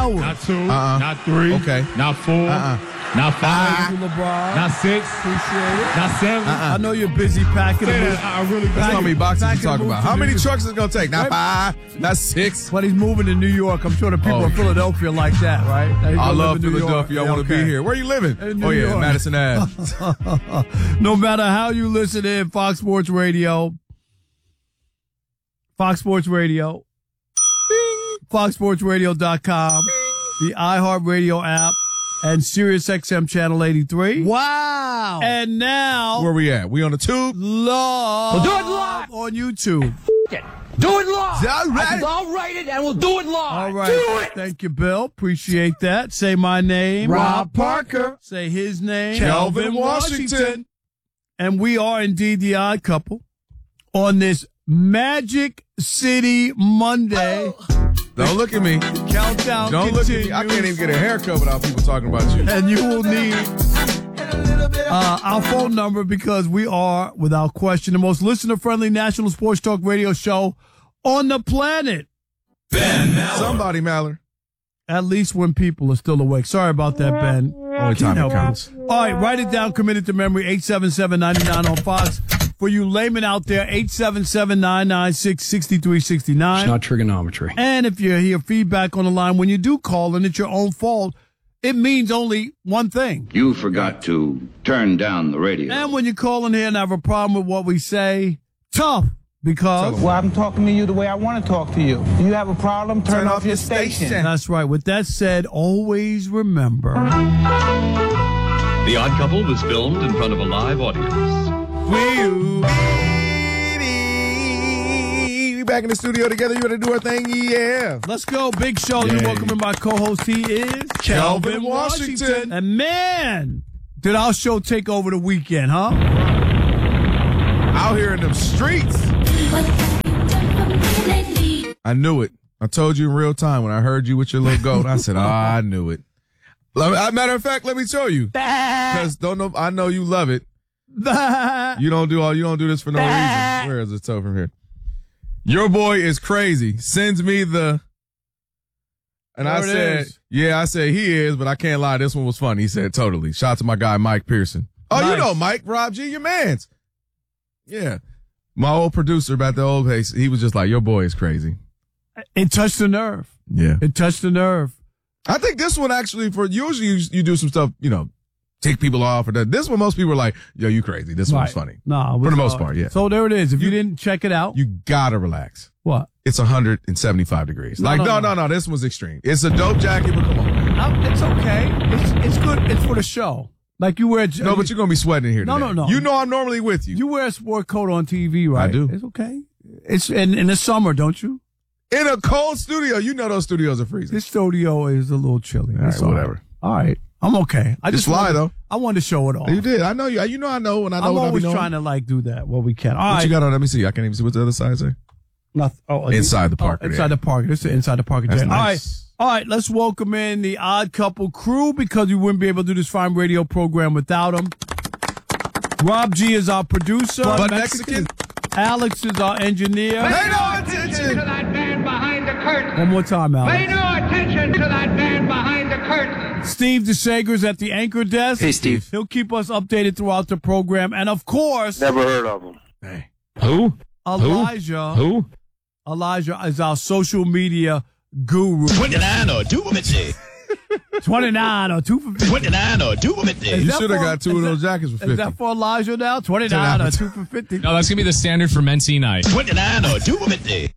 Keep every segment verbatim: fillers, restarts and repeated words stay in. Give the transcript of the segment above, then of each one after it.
Not two, uh-uh. not three, okay. not four, uh-uh. not five, uh-uh. LeBron. not six, Appreciate it. not seven. Uh-uh. I know you're busy packing Say them. that, I really That's how many boxes you talking about. How many New- trucks is it going to take? Not five, not six. But he's moving to New York. I'm sure the people Oh. in Philadelphia like that, right? They I go love live in New Philadelphia. York. I want to Okay. be here. Where are you living? In New Oh, yeah, York. Madison Ave. No matter how you listen in, Fox Sports Radio, Fox Sports Radio, fox sports radio dot com, the iHeartRadio app, and Sirius X M Channel eighty-three. Wow. And now, Where we at? We on the tube? live We'll do it live. on YouTube. Do it live. All right. I'll write it and we'll do it live. All right. Do it. Thank you, Bill. Appreciate that. Say my name. Rob Parker. Say his name. Kelvin Washington. And we are indeed the odd couple on this Magic City Monday. Don't look at me. Countdown Don't look at me. I continues. can't even get a haircut without people talking about you. And you will need uh, our phone number because we are, without question, the most listener-friendly national sports talk radio show on the planet. Somebody, Maller. At least when people are still awake. Sorry about that, Ben. Only time it counts. All right, write it down, commit it to memory, eight seven seven, nine nine on Fox. For you laymen out there, eight seven seven, nine nine six, six three six nine. It's not trigonometry. And if you hear feedback on the line, when you do call and it's your own fault, it means only one thing. You forgot to turn down the radio. And when you call in here and have a problem with what we say, tough, because Well, I'm talking to you the way I want to talk to you. You have a problem, turn, Turn off, off your your station. station. that's right. With that said, always remember. The Odd Couple was filmed in front of a live audience. We back in the studio together. You ready to do our thing? Yeah. Let's go. Big show. You're Yay. welcoming my co-host. He is Kelvin Washington. And man, did our show take over the weekend, huh? Out here in them streets. I knew it. I told you in real time when I heard you with your little goat. I said, oh, I knew it. Let me- As a matter of fact, let me tell you. Because don't know, I know you love it. You don't do all. You don't do this for no reason. Where is it? So from here. Your boy is crazy. Sends me the. And I There it said, is. yeah, I said he is, but I can't lie. This one was funny. He said, totally. Shout out to my guy, Mike Pearson. Oh, you Nice. know Mike, Rob G, your mans. Yeah. My old producer about the old place, he was just like, your boy is crazy. It touched the nerve. Yeah. It touched the nerve. I think this one actually, for usually you, you do some stuff, you know, take people off or that. This one, most people are like, yo, you crazy. This one's funny. No, For the most part, yeah. So there it is. If you, didn't check it out, You gotta relax. what? It's one hundred seventy-five degrees. No, like, no, no, no. no, no, this was extreme. It's a dope jacket, but come on, man. No, it's okay. It's it's good. It's for the show. Like you wear. No, but you're gonna be sweating in here No, today. no, no. You know I'm normally with you. you wear a sport coat on T V, right? I do. It's okay. It's in in the summer, don't you? In a cold studio, you know those studios are freezing. This studio is a little chilly. All right, It's all whatever. All right, I'm okay. I Just just fly, wanted- though. I wanted to show it off. You did. I know you. You know I know when I know I'm what I be always knowing. trying to like do that. What we can. All What right. you got on? Let me see. I can't even see what the other side say. Nothing. Oh, Inside the Parker Oh, inside there. the Parker. This is inside the Parker. That's Jam. nice. All right. All right. Let's welcome in the Odd Couple crew because we wouldn't be able to do this fine radio program without them. Rob G is our producer. But Mexican. Alex is our engineer. Pay no attention. to that man behind the curtain. One more time, Pay Alex. no attention to that man behind the curtain. Steve DeSager's at the anchor desk. Hey, Steve. He'll keep us updated throughout the program. And of course, Never heard of him. Hey. Who? Elijah. Who? Elijah is our social media guru. twenty-nine or two fifty. twenty-nine or two for fifty. twenty-nine or two fifty. Is You that should have for- got two is of that- those jackets for Is fifty. that for Elijah now? twenty-nine or two for fifty. No, that's going to be the standard for Mentee night. twenty-nine or two fifty.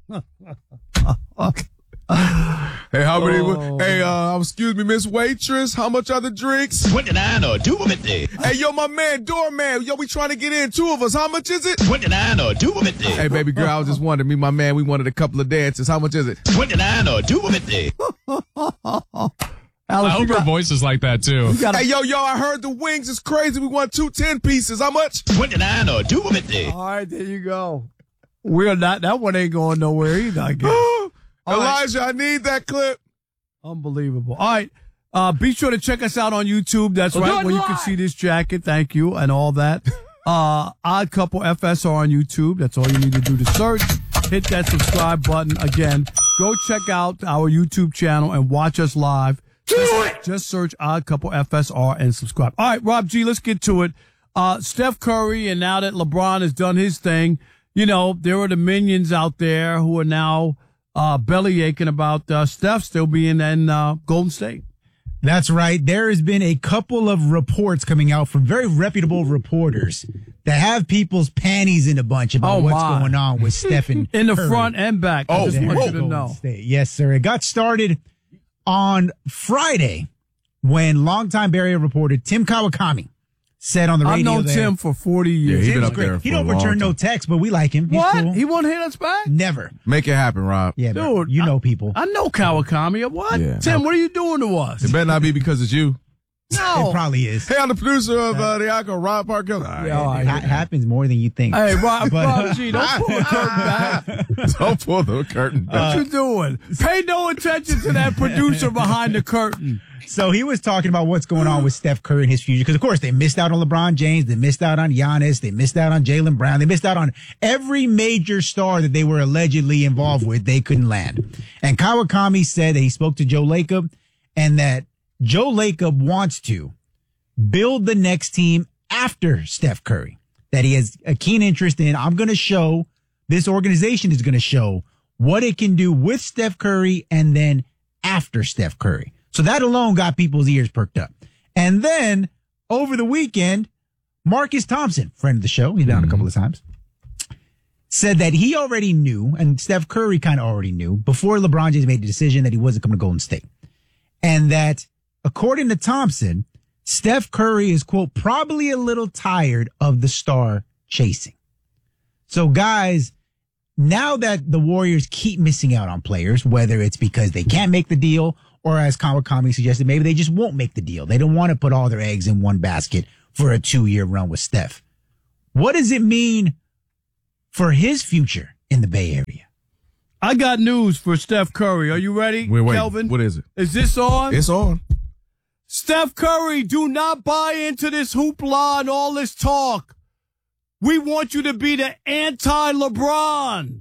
Hey, how many? Oh. Hey, uh, excuse me, Miss Waitress. How much are the drinks? twenty-nine or two fifty. Hey, yo, my man, doorman. Yo, we trying to get in. Two of us. How much is it? twenty-nine or two fifty. Hey, baby girl, I was just wondering. Me, and my man, we wanted a couple of dances. How much is it? twenty-nine or two fifty. I Alex, you hope her got, voice is like that, too. you got Hey, yo, yo, I heard the wings is crazy. We want two ten pieces. How much? twenty-nine or two fifty. All right, there you go. We're not. That one ain't going nowhere either. I guess. All right. Elijah, I need that clip. Unbelievable. All right. Uh, be sure to check us out on YouTube. That's We'll do right, it where you can live. see this jacket. Thank you. And all that. Uh, Odd Couple F S R on YouTube. That's all you need to do to search. Hit that subscribe button. Again, go check out our YouTube channel and watch us live. Do it! Just search Odd Couple F S R and subscribe. All right, Rob G, let's get to it. Uh, Steph Curry, and now that LeBron has done his thing, you know, there are the minions out there who are now uh, belly aching about uh, Steph still being in uh, Golden State. That's right. There has been a couple of reports coming out from very reputable reporters that have people's panties in a bunch about oh what's my. going on with Stephen in the Curry. front and back. I Oh, just want whoa. you to know. State. Yes, sir. It got started on Friday when longtime Bay Area reporter Tim Kawakami said on the radio I've known there, Tim for forty years. Yeah, he Tim's been up great. there He for a don't long return no time. text, but we like him. He's What? cool. He won't hit us back? Never. Make it happen, Rob. Yeah, Dude, but you know people. I know Kawakami. What? Yeah. Tim, what are you doing to us? It better not be because it's you. No. It probably is. Hey, I'm the producer of uh, the Icon, Rob Parker. All right. Yeah, all right. It ha- happens more than you think. Hey, Rob, But- Rob G, don't pull the curtain back. Don't pull the curtain back. What you doing? Pay no attention to that producer behind the curtain. So he was talking about what's going on with Steph Curry and his future. Because, of course, they missed out on LeBron James. They missed out on Giannis. They missed out on Jaylen Brown. They missed out on every major star that they were allegedly involved with. They couldn't land. And Kawakami said that he spoke to Joe Lacob and that Joe Lacob wants to build the next team after Steph Curry, that he has a keen interest in. I'm going to show, this organization is going to show what it can do with Steph Curry and then after Steph Curry. So that alone got people's ears perked up. And then over the weekend, Marcus Thompson, friend of the show, he's been on a couple of times, said that he already knew, and Steph Curry kind of already knew, before LeBron James made the decision that he wasn't coming to Golden State. And that, according to Thompson, Steph Curry is, quote, probably a little tired of the star chasing. So, guys, now that the Warriors keep missing out on players, whether it's because they can't make the deal or, as Kawakami suggested, maybe they just won't make the deal. They don't want to put all their eggs in one basket for a two-year run with Steph. What does it mean for his future in the Bay Area? I got news for Steph Curry. Are you ready, Wait, wait. Kelvin? What is it? Is this on? It's on. Steph Curry, do not buy into this hoopla and all this talk. We want you to be the anti-LeBron.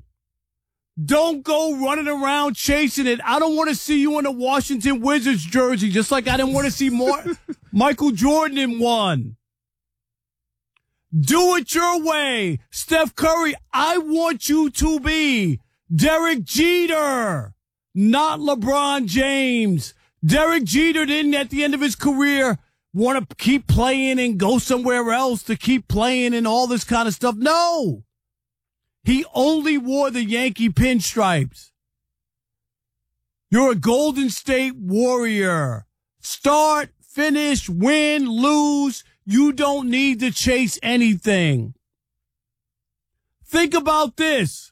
Don't go running around chasing it. I don't want to see you in a Washington Wizards jersey, just like I didn't want to see more Michael Jordan in one. Do it your way. Steph Curry, I want you to be Derek Jeter, not LeBron James. Derek Jeter didn't, at the end of his career, want to keep playing and go somewhere else to keep playing and all this kind of stuff. No. He only wore the Yankee pinstripes. You're a Golden State Warrior. Start, finish, win, lose. You don't need to chase anything. Think about this.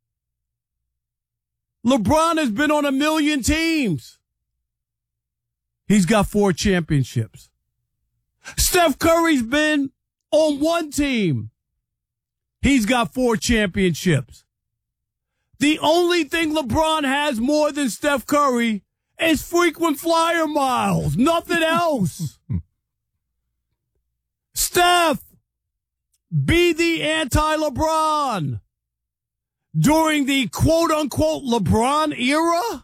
LeBron has been on a million teams. He's got four championships. Steph Curry's been on one team. He's got four championships. The only thing LeBron has more than Steph Curry is frequent flyer miles. Nothing else. Steph, be the anti-LeBron. During the quote-unquote LeBron era,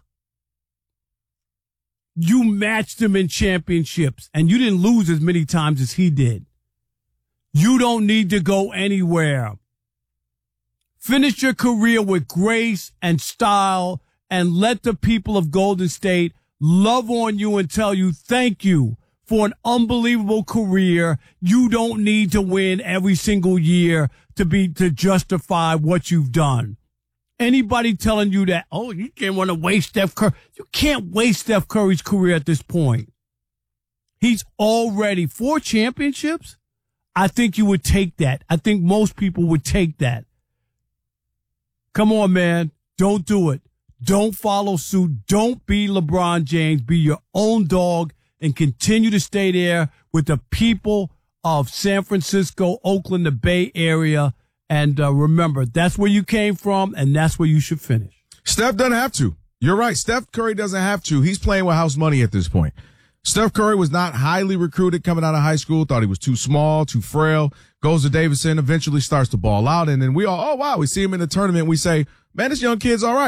you matched him in championships, and you didn't lose as many times as he did. You don't need to go anywhere. Finish your career with grace and style, and let the people of Golden State love on you and tell you thank you for an unbelievable career. You don't need to win every single year to be to justify what you've done. Anybody telling you that, oh, you can't want to waste Steph Curry. You can't waste Steph Curry's career at this point. He's already four championships. I think you would take that. I think most people would take that. Come on, man. Don't do it. Don't follow suit. Don't be LeBron James. Be your own dog and continue to stay there with the people of San Francisco, Oakland, the Bay Area. And uh, remember, that's where you came from, and that's where you should finish. Steph doesn't have to. You're right. Steph Curry doesn't have to. He's playing with house money at this point. Steph Curry was not highly recruited coming out of high school, thought he was too small, too frail, goes to Davidson, eventually starts to ball out. And then we all, oh, wow, we see him in the tournament. We say, man, this young kid's all right.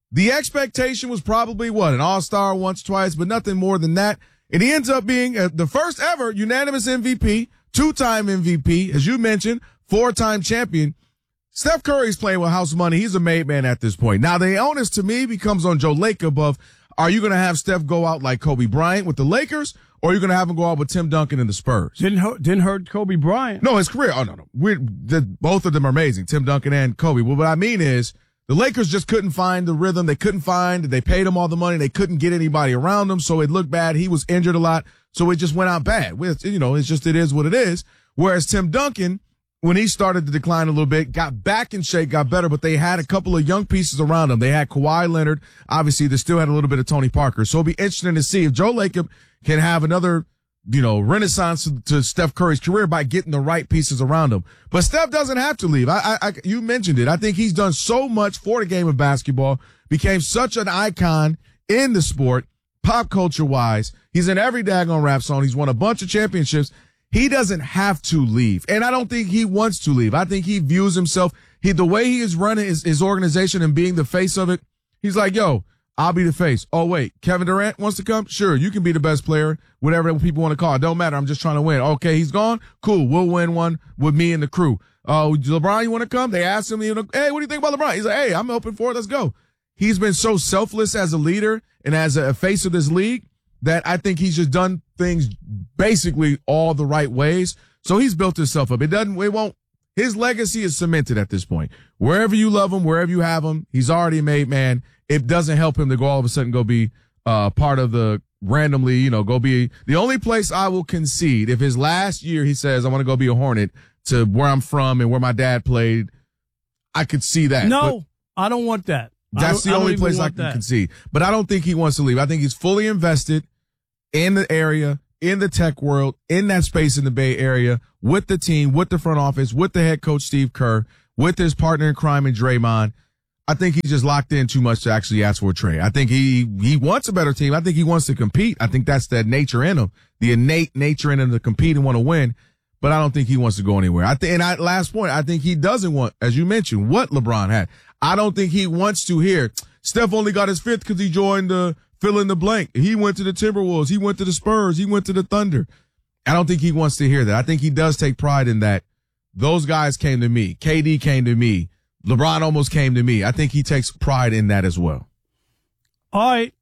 The expectation was probably what, an all-star once, twice, but nothing more than that. And he ends up being uh, the first ever unanimous M V P, two-time M V P, as you mentioned, four-time champion. Steph Curry's playing with house money. He's a made man at this point. Now, the onus to me becomes on Joe Lacob of, are you going to have Steph go out like Kobe Bryant with the Lakers, or are you going to have him go out with Tim Duncan and the Spurs? Didn't hurt, didn't hurt Kobe Bryant. No, his career. Oh, no, no. We're, the, both of them are amazing, Tim Duncan and Kobe. Well, what I mean is the Lakers just couldn't find the rhythm. They couldn't find, they paid him all the money. They couldn't get anybody around him, so it looked bad. He was injured a lot, so it just went out bad. With, you know, it's just, it is what it is. Whereas Tim Duncan, when he started to decline a little bit, got back in shape, got better, but they had a couple of young pieces around him. They had Kawhi Leonard. Obviously, they still had a little bit of Tony Parker. So it'll be interesting to see if Joe Lacob can have another, you know, renaissance to, to Steph Curry's career by getting the right pieces around him. But Steph doesn't have to leave. I, I, I, you mentioned it. I think he's done so much for the game of basketball, became such an icon in the sport, pop culture wise. He's in every daggone rap song. He's won a bunch of championships. He doesn't have to leave. And I don't think he wants to leave. I think he views himself, he, the way he is running his, his organization and being the face of it, he's like, yo, I'll be the face. Oh, wait, Kevin Durant wants to come? Sure, you can be the best player, whatever people want to call it. Don't matter. I'm just trying to win. Okay, he's gone? Cool. We'll win one with me and the crew. Uh, LeBron, you want to come? They asked him, you know, hey, what do you think about LeBron? He's like, hey, I'm open for it. Let's go. He's been so selfless as a leader and as a face of this league that I think he's just done things basically all the right ways. So he's built himself up. It doesn't, it won't, his legacy is cemented at this point. Wherever you love him, wherever you have him, he's already a made man. It doesn't help him to go all of a sudden go be, uh, part of the randomly, you know, go be the only place I will concede. If his last year he says, I want to go be a Hornet to where I'm from and where my dad played, I could see that. No, I don't want that. That's the only place I can that. concede. But I don't think he wants to leave. I think he's fully invested in the area, in the tech world, in that space in the Bay Area, with the team, with the front office, with the head coach Steve Kerr, with his partner in crime in Draymond. I think he's just locked in too much to actually ask for a trade. I think he he wants a better team. I think he wants to compete. I think that's that nature in him, the innate nature in him to compete and want to win. But I don't think he wants to go anywhere. I think, and I, last point, I think he doesn't want, as you mentioned, what LeBron had. I don't think he wants to hear Steph only got his fifth because he joined the fill in the blank. He went to the Timberwolves. He went to the Spurs. He went to the Thunder. I don't think he wants to hear that. I think he does take pride in that. Those guys came to me. K D came to me. LeBron almost came to me. I think he takes pride in that as well. All right.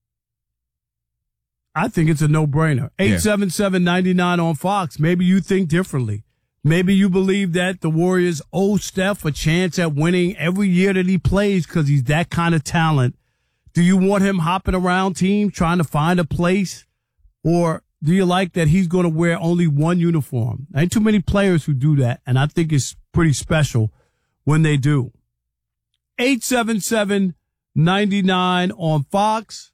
I think it's a no-brainer. eight seven seven, nine nine on Fox. Maybe you think differently. Maybe you believe that the Warriors owe Steph a chance at winning every year that he plays because he's that kind of talent. Do you want him hopping around teams trying to find a place? Or do you like that he's going to wear only one uniform? There ain't too many players who do that, and I think it's pretty special when they do. eight seven seven, nine nine on Fox.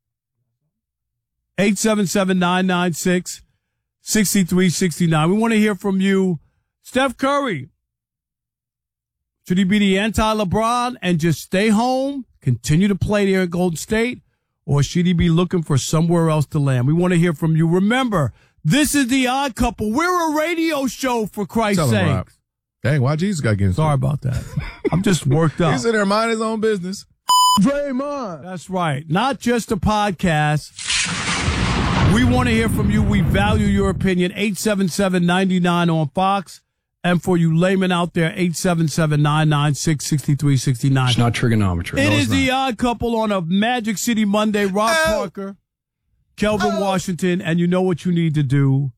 eight seven seven, nine nine six, six three six nine. We want to hear from you. Steph Curry, should he be the anti-LeBron and just stay home, continue to play there at Golden State, or should he be looking for somewhere else to land? We want to hear from you. Remember, this is The Odd Couple. We're a radio show, for Christ's sake. Dang, why Jesus got to get in? Sorry about that. I'm just worked up. He's in there minding his own business. Draymond. That's right. Not just a podcast. We want to hear from you. We value your opinion. eight seven seven, nine nine on Fox. And for you laymen out there, eight seven seven, nine nine six, six three six nine. It's not trigonometry. It no, is The Odd Couple on a Magic City Monday. Rob oh. Parker, Kelvin oh. Washington, and you know what you need to do.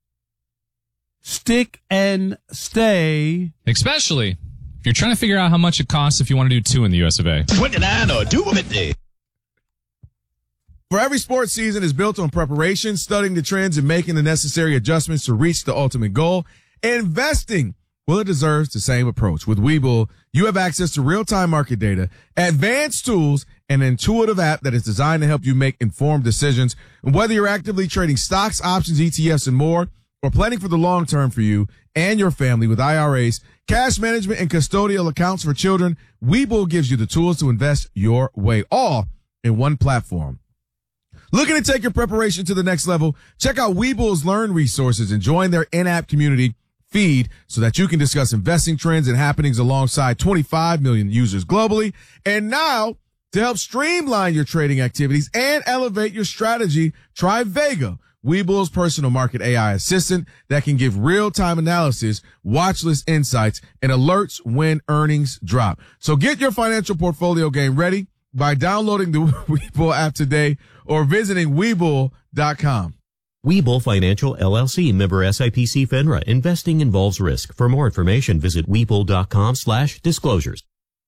Stick and stay. Especially if you're trying to figure out how much it costs if you want to do two in the U S of A. What did I know? Do it. For every sports season is built on preparation, studying the trends, and making the necessary adjustments to reach the ultimate goal. Investing, well, it deserves the same approach. With Webull, you have access to real-time market data, advanced tools, and an intuitive app that is designed to help you make informed decisions. And whether you're actively trading stocks, options, E T Fs, and more, or planning for the long term for you and your family with I R As, cash management, and custodial accounts for children, Webull gives you the tools to invest your way, all in one platform. Looking to take your preparation to the next level? Check out Webull's Learn resources and join their in-app community feed so that you can discuss investing trends and happenings alongside twenty-five million users globally. And now, To help streamline your trading activities and elevate your strategy, try Vega, Webull's personal market A I assistant that can give real-time analysis, watch list insights, and alerts when earnings drop. So get your financial portfolio game ready by downloading the Webull app today or visiting Webull dot com. Webull Financial, L L C, member S I P C FINRA. Investing involves risk. For more information, visit Webull.com slash disclosures.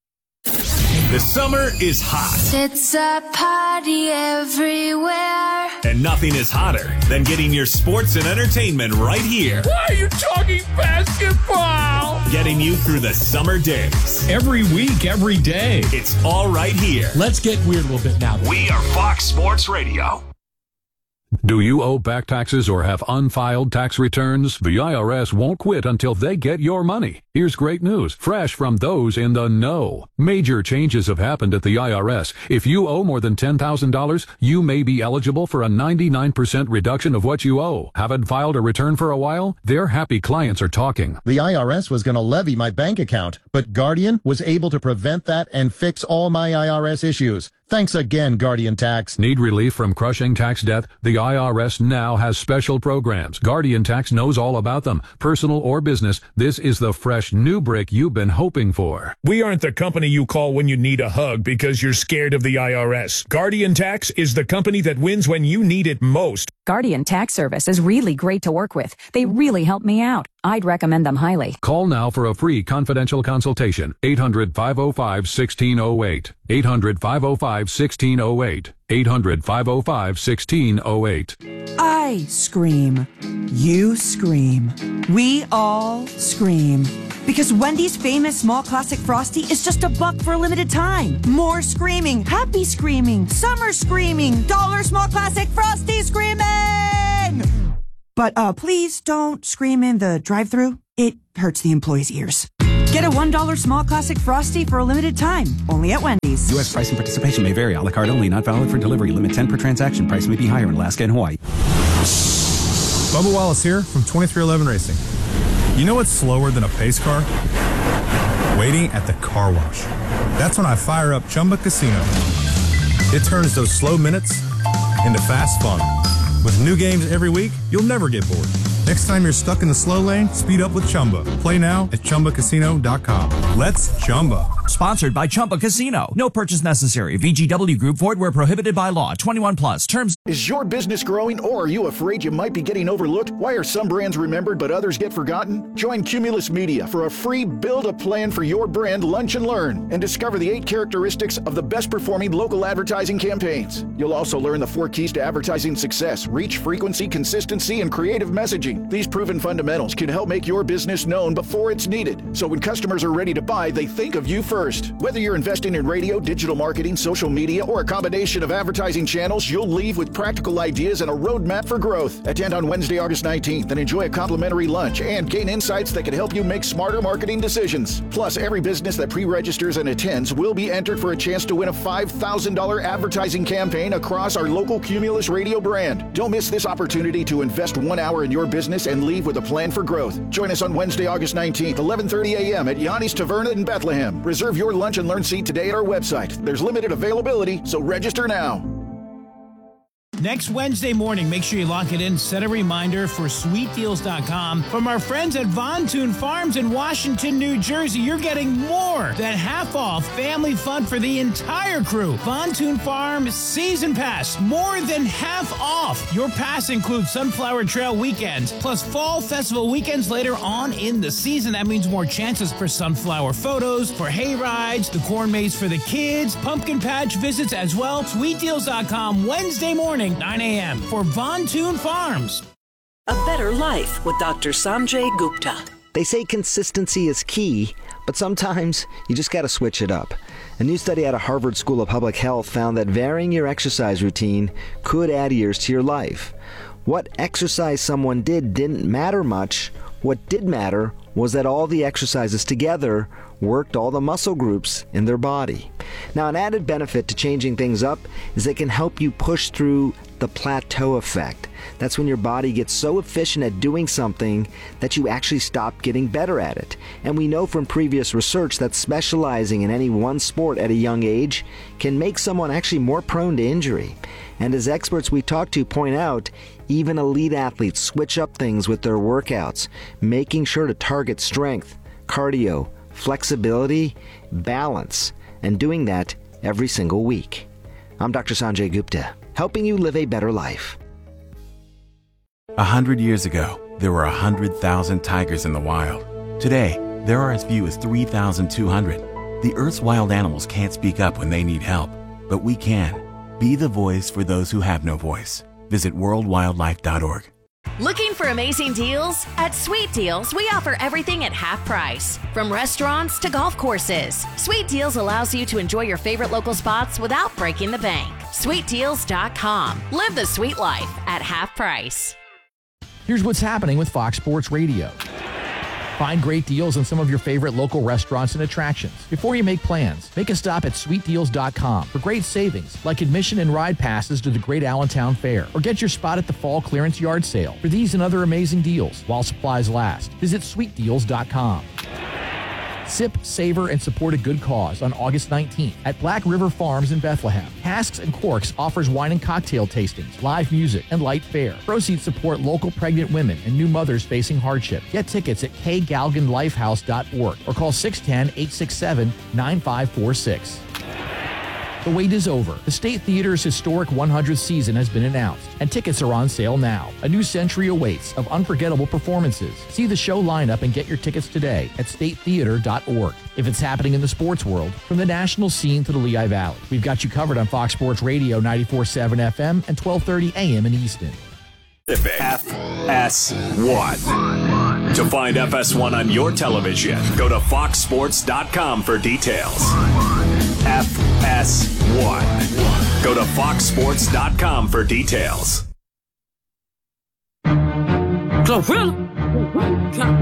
The summer is hot. It's a party everywhere. And nothing is hotter than getting your sports and entertainment right here. Why are you talking basketball? Getting you through the summer days. Every week, every day. It's all right here. Let's get weird a little bit now. We are Fox Sports Radio. Do you owe back taxes or have unfiled tax returns? The I R S won't quit until they get your money. Here's great news, fresh from those in the know. Major changes have happened at the I R S. If you owe more than ten thousand dollars, you may be eligible for a ninety-nine percent reduction of what you owe. Haven't filed a return for a while? Their happy clients are talking. The I R S was going to levy my bank account, but Guardian was able to prevent that and fix all my I R S issues. Thanks again, Guardian Tax. Need relief from crushing tax debt? The I R S now has special programs. Guardian Tax knows all about them. Personal or business, this is the fresh new brick you've been hoping for. We aren't the company you call when you need a hug because you're scared of the I R S. Guardian Tax is the company that wins when you need it most. Guardian Tax Service is really great to work with. They really help me out. I'd recommend them highly. Call now for a free confidential consultation. eight hundred, five oh five, one six oh eight. eight hundred, five oh five, one six oh eight. eight hundred, five oh five, one six oh eight. I scream. You scream. We all scream. Because Wendy's famous small classic Frosty is just a buck for a limited time. More screaming, happy screaming, summer screaming, dollar small classic Frosty screaming! But uh, please don't scream in the drive-thru. It hurts the employees' ears. Get a one dollar small classic Frosty for a limited time, only at Wendy's. U S price and participation may vary. A la carte only, not valid for delivery. Limit ten per transaction. Price may be higher in Alaska and Hawaii. Bubba Wallace here from twenty-three eleven Racing. You know what's slower than a pace car? Waiting at the car wash. That's when I fire up Chumba Casino. It turns those slow minutes into fast fun. With new games every week, you'll never get bored. Next time you're stuck in the slow lane, speed up with Chumba. Play now at Chumba Casino dot com. Let's Chumba. Sponsored by Chumba Casino. No purchase necessary. V G W Group. Void where prohibited by law. twenty-one plus. Terms. Is your business growing, or are you afraid you might be getting overlooked? Why are some brands remembered but others get forgotten? Join Cumulus Media for a free Build a Plan for Your Brand Lunch and Learn and discover the eight characteristics of the best performing local advertising campaigns. You'll also learn the four keys to advertising success: reach, frequency, consistency, and creative messaging. These proven fundamentals can help make your business known before it's needed. So when customers are ready to buy, they think of you first. Whether you're investing in radio, digital marketing, social media, or a combination of advertising channels, you'll leave with practical ideas and a roadmap for growth. Attend on Wednesday, August nineteenth and enjoy a complimentary lunch and gain insights that can help you make smarter marketing decisions. Plus, every business that pre-registers and attends will be entered for a chance to win a five thousand dollars advertising campaign across our local Cumulus Radio brand. Don't miss this opportunity to invest one hour in your business and leave with a plan for growth. Join us on Wednesday, August nineteenth, eleven thirty a.m. at Yanni's Taverna in Bethlehem. Reserve your lunch and learn seat today at our website. There's limited availability, so register now. Next Wednesday morning, make sure you lock it in. Set a reminder for sweet deals dot com. From our friends at Von Thun Farms in Washington, New Jersey, you're getting more than half off family fun for the entire crew. Von Thun Farms Season Pass, more than half off. Your pass includes Sunflower Trail weekends, plus Fall Festival weekends later on in the season. That means more chances for sunflower photos, for hay rides, the corn maze for the kids, pumpkin patch visits as well. sweet deals dot com, Wednesday morning, nine a.m. for Von Thun Farms. A better life with Doctor Sanjay Gupta. They say consistency is key, but sometimes you just got to switch it up. A new study out of Harvard School of Public Health found that varying your exercise routine could add years to your life. What exercise someone did didn't matter much. What did matter was that all the exercises together worked all the muscle groups in their body. Now, an added benefit to changing things up is it can help you push through the plateau effect. That's when your body gets so efficient at doing something that you actually stop getting better at it. And we know from previous research that specializing in any one sport at a young age can make someone actually more prone to injury. And as experts we talk to point out, even elite athletes switch up things with their workouts, making sure to target strength, cardio, flexibility, balance, and doing that every single week. I'm Doctor Sanjay Gupta, helping you live a better life. A hundred years ago, there were a hundred thousand tigers in the wild. Today, there are as few as three thousand two hundred. The Earth's wild animals can't speak up when they need help, but we can. Be the voice for those who have no voice. Visit world wildlife dot org. Looking for amazing deals? At Sweet Deals, we offer everything at half price. From restaurants to golf courses, Sweet Deals allows you to enjoy your favorite local spots without breaking the bank. sweet deals dot com. Live the sweet life at half price. Here's what's happening with Fox Sports Radio. Find great deals on some of your favorite local restaurants and attractions. Before you make plans, make a stop at sweet deals dot com for great savings, like admission and ride passes to the Great Allentown Fair, or get your spot at the Fall Clearance Yard Sale. For these and other amazing deals, while supplies last, visit sweet deals dot com. Sip, savor, and support a good cause on August nineteenth at Black River Farms in Bethlehem. Casks and Corks offers wine and cocktail tastings, live music, and light fare. Proceeds support local pregnant women and new mothers facing hardship. Get tickets at k galgan lifehouse dot org or call six one zero, eight six seven, nine five four six. The wait is over. The State Theater's historic one hundredth season has been announced, and tickets are on sale now. A new century awaits of unforgettable performances. See the show lineup and get your tickets today at state theater dot org. If it's happening in the sports world, from the national scene to the Lehigh Valley, we've got you covered on Fox Sports Radio ninety-four point seven F M and twelve thirty A M in Easton. F S one. To find F S one on your television, go to fox sports dot com for details. F S one. Go to fox sports dot com for details. Gorilla.